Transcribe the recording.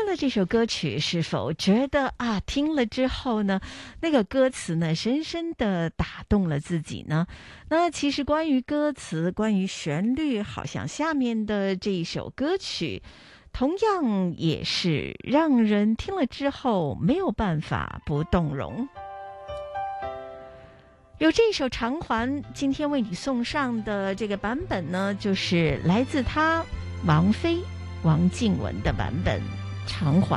了这首歌曲，是否觉得啊，听了之后呢，那个歌词呢，深深的打动了自己呢？那其实关于歌词，关于旋律，好像下面的这一首歌曲，同样也是让人听了之后没有办法不动容。有这首偿还，今天为你送上的这个版本呢，就是来自他王菲王静雯的版本《偿还》。